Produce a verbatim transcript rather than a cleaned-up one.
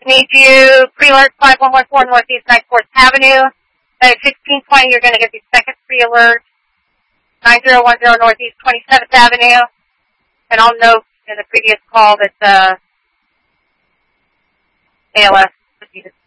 Need you, pre-alert five one one four Northeast ninth fourth Avenue. At sixteen twenty, you're going to get the second pre-alert, nine zero one zero Northeast twenty-seventh Avenue. And I'll note in the previous call that uh, A L S proceeded